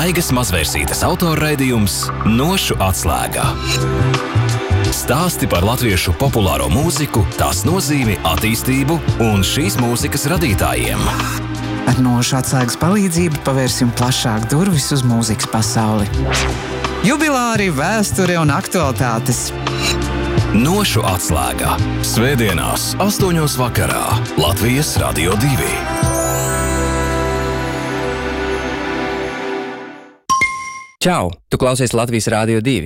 Daigas Mazvērsītes autorraidījums Nošu atslēgā. Stāsti par latviešu populāro mūziku, tās nozīmi, attīstību un šīs mūzikas radītājiem. Ar Nošu atslēgas palīdzību pavērsim plašāk durvis uz mūzikas pasauli. Jubilāri, vēsture un aktualitātes. Nošu atslēgā. Svētdienās 8:00 vakarā. Latvijas Radio 2. Čau! Tu klausies Latvijas Radio 2.